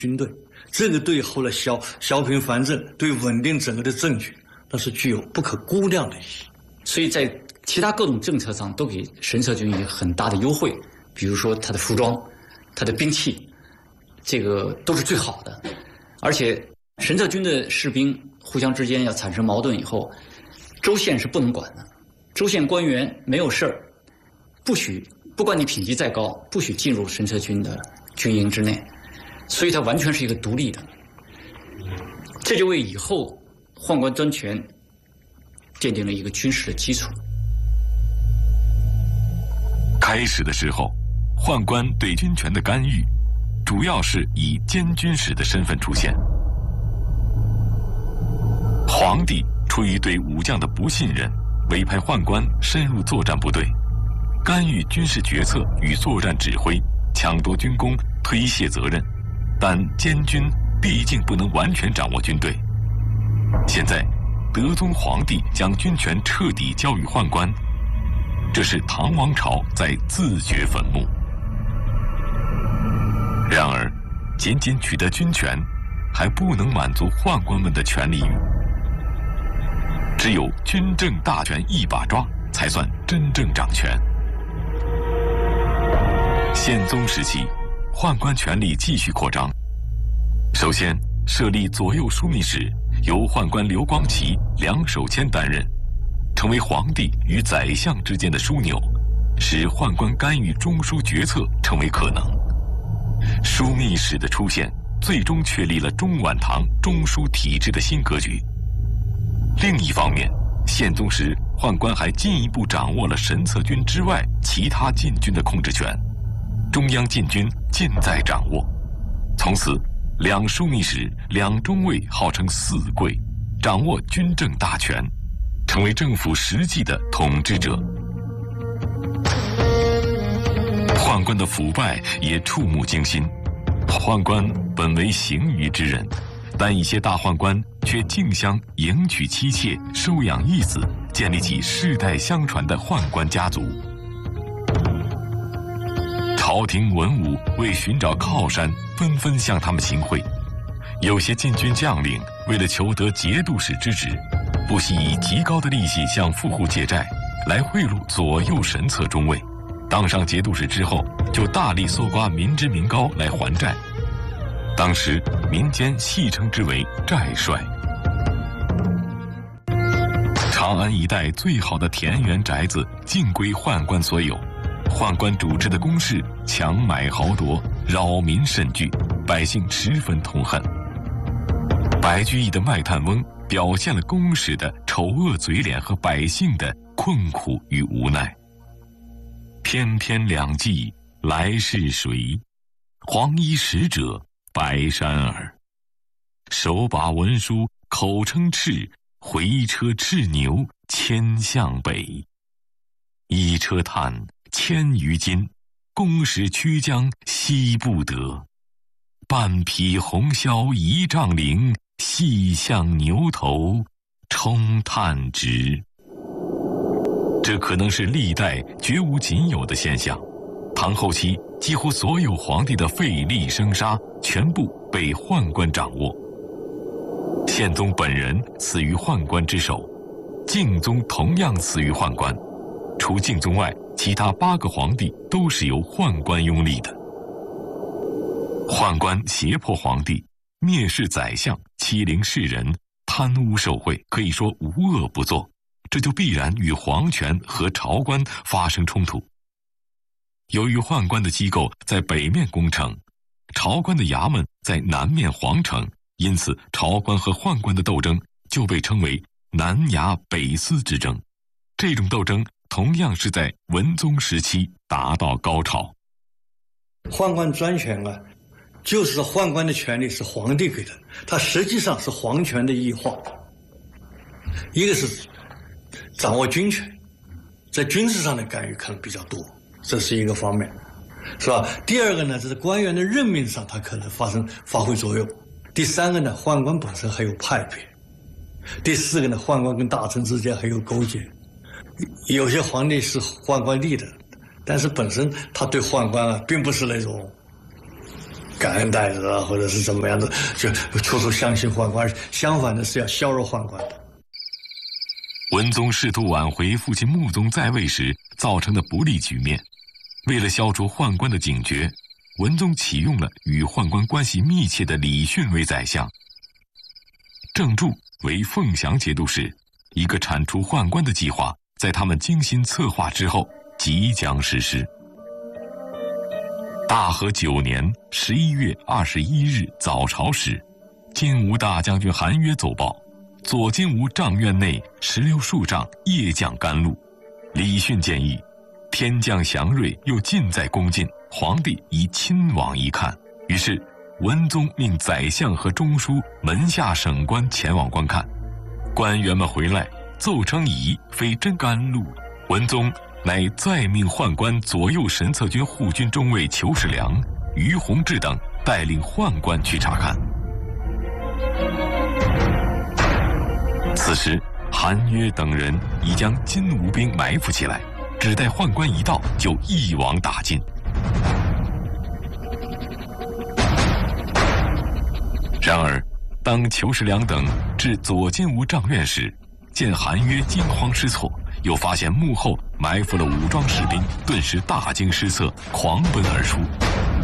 军队，这个对后来萧平藩镇、对稳定整个的政局，那是具有不可估量的意义。 所以在其他各种政策上都给神策军以很大的优惠，比如说他的服装、他的兵器，这个都是最好的。而且神策军的士兵互相之间要产生矛盾以后，州县是不能管的，州县官员没有事儿，不管你品级再高，不许进入神策军的军营之内，所以它完全是一个独立的。这就为以后宦官专权奠定了一个军事的基础。 开始的时候，宦官对军权的干预，主要是以监军使的身份出现。皇帝出于对武将的不信任，委派宦官深入作战部队，干预军事决策与作战指挥，抢夺军功，推卸责任。但监军毕竟不能完全掌握军队。现在，德宗皇帝将军权彻底交予宦官，这是唐王朝在自掘坟墓。然而，仅仅取得军权，还不能满足宦官们的权力欲。只有军政大权一把抓，才算真正掌权。宪宗时期，宦官权力继续扩张。首先设立左右枢密使，由宦官刘光奇、梁守谦担任，成为皇帝与宰相之间的枢纽，使宦官干预中枢决策成为可能。枢密使的出现，最终确立了中晚唐中枢体制的新格局。另一方面，宪宗时宦官还进一步掌握了神策军之外其他禁军的控制权，中央禁军尽在掌握。从此，两枢密使、两中尉号称四贵，掌握军政大权，成为政府实际的统治者。宦官的腐败也触目惊心。宦官本为行于之人，但一些大宦官却竞相迎娶妻妾，收养义子，建立起世代相传的宦官家族。朝廷文武为寻找靠山，纷纷向他们行贿。有些禁军将领为了求得节度使之职，不惜以极高的利息向富户借债，来贿赂左右神策中尉。当上节度使之后，就大力搜刮民脂民膏来还债。当时民间戏称之为债帅。长安一带最好的田园宅子尽归宦官所有，宦官主持的宫室强买豪夺，扰民甚巨，百姓十分痛恨。白居易的《卖炭翁》表现了宫使的丑恶嘴脸和百姓的困苦与无奈。翩翩两骑来是谁？黄衣使者白衫儿。手把文书口称敕，回车赤牛牵向北。一车炭千余斤，宫使驱将惜不得。半匹红绡一丈绫，细向牛头冲炭直。这可能是历代绝无仅有的现象。唐后期几乎所有皇帝的费力生杀全部被宦官掌握。宪宗本人死于宦官之手，敬宗同样死于宦官。除敬宗外，其他8个皇帝都是由宦官拥立的。宦官胁迫皇帝，蔑视宰相，欺凌世人，贪污受贿，可以说无恶不作，这就必然与皇权和朝官发生冲突。由于宦官的机构在北面宫城，朝官的衙门在南面皇城，因此朝官和宦官的斗争就被称为南衙北司之争。这种斗争同样是在文宗时期达到高潮。 宦官专权啊，就是宦官的权力是皇帝给的，它实际上是皇权的异化。一个是掌握军权，在军事上的干预可能比较多，这是一个方面，是吧？第二个呢，就是官员的任命上，它可能发挥作用。第三个呢，宦官本身还有派别。第四个呢，宦官跟大臣之间还有勾结。有些皇帝是宦官立的，但是本身他对宦官啊，并不是那种感恩戴德或者是怎么样的，就处处相信宦官，相反的是要削弱宦官的。 文宗试图挽回父亲穆宗在位时造成的不利局面，为了消除宦官的警觉，文宗启用了与宦官关系密切的李训为宰相，郑注为凤翔节度使。一个铲除宦官的计划在他们精心策划之后即将实施。大和9年11月21日早朝时，金吾大将军韩约奏报，左金吾帐院内石榴树上夜降甘露。李训建议，天降祥瑞又近在宫近，皇帝宜亲往一看。于是文宗命宰相和中书门下省官前往观看。官员们回来奏称乙非真甘露，文宗乃再命宦官左右神策军护军中尉裘世良、于洪志等带领宦官去查看。此时韩约等人已将金吾兵埋伏起来，只待宦官一到就一网打尽。然而当裘世良等至左金吾帐院时，见韩约惊慌失措，又发现幕后埋伏了武装士兵，顿时大惊失色，狂奔而出。